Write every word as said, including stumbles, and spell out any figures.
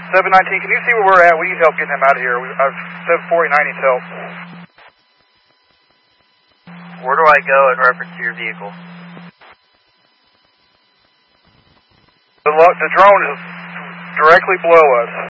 seven nineteen, can you see where we're at? We need help getting him out of here. We, uh, seven forty-nine needs help. Where do I go in reference to your vehicle? The, the drone is directly below us.